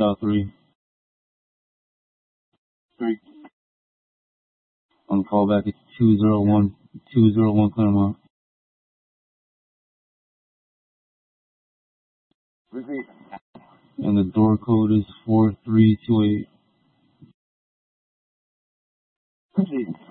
South 3. 3. On callback, it's 201 Claremont. Repeat. And the door code is 4328. Proceed.